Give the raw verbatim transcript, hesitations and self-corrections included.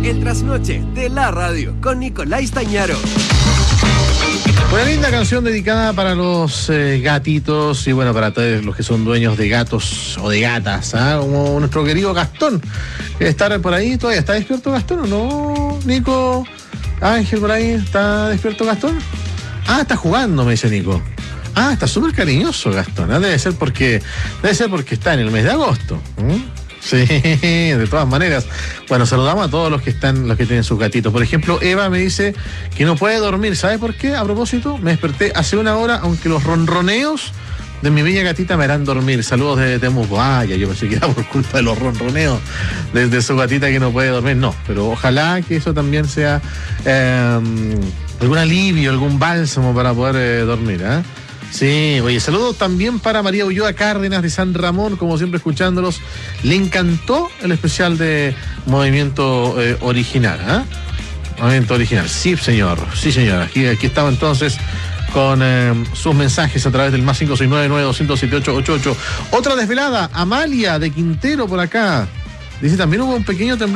El trasnoche de la radio con Nicolás Stañaro. Una linda canción dedicada para los eh, gatitos y bueno, para todos los que son dueños de gatos o de gatas, ¿eh? Como nuestro querido Gastón, que está por ahí. ¿Todavía está despierto Gastón o no, Nico? Ángel, por ahí, ¿está despierto Gastón? Ah, está jugando, me dice Nico. Ah, está súper cariñoso Gastón, ¿eh? Debe ser porque debe ser porque está en el mes de agosto. ¿Mm? Sí, de todas maneras. Bueno, saludamos a todos los que están, los que tienen sus gatitos. Por ejemplo, Eva me dice que no puede dormir. ¿Sabe por qué? A propósito, me desperté hace una hora, aunque los ronroneos de mi bella gatita me harán dormir. Saludos de Temuco. Vaya, yo pensé que era por culpa de los ronroneos de, de su gatita que no puede dormir. No, pero ojalá que eso también sea eh, algún alivio, algún bálsamo para poder eh, dormir, ¿eh? Sí, oye, saludos también para María Ulloa Cárdenas de San Ramón, como siempre escuchándolos. Le encantó el especial de Movimiento eh, Original, ¿ah? ¿eh? Movimiento Original, sí señor, sí señor. Aquí, aquí estaba entonces con eh, sus mensajes a través del más cinco seis nueve, nueve dos cero siete ocho ocho ocho. Otra desvelada, Amalia de Quintero por acá. Dice, también hubo un pequeño temblor